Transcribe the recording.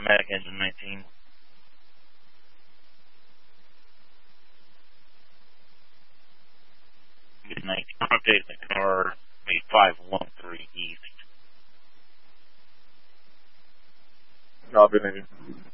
automatic engine 19. Good 19. Update the car, 8513 East. Copy, thank you.